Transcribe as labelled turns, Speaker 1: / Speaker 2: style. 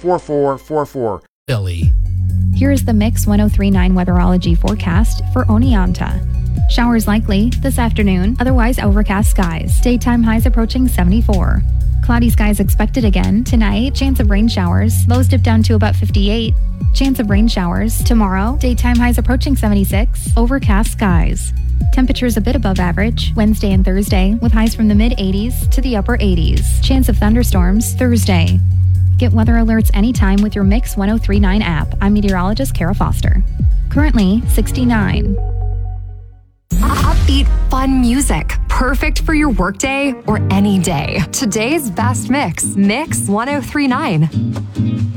Speaker 1: 4444.
Speaker 2: Philly.
Speaker 3: Here is the Mix 1039 weatherology forecast for Oneonta. Showers likely this afternoon, otherwise overcast skies. Daytime highs approaching 74. Cloudy skies expected again tonight. Chance of rain showers. Lows dip down to about 58. Chance of rain showers tomorrow. Daytime highs approaching 76. Overcast skies. Temperatures a bit above average Wednesday and Thursday, with highs from the mid-80s to the upper 80s. Chance of thunderstorms Thursday. Get weather alerts anytime with your Mix 1039 app. I'm meteorologist Kara Foster. Currently 69.
Speaker 4: Upbeat, fun music. Perfect for your workday or any day. Today's best mix. Mix 1039.